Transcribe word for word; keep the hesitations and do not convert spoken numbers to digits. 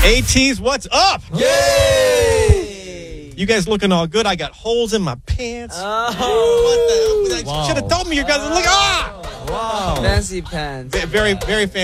ATs, what's up? Yay! You guys looking all good. I got holes in my pants. Oh. What the? Wow. Should have told me you guys look. Ah! Wow. Fancy pants. Very, very fancy.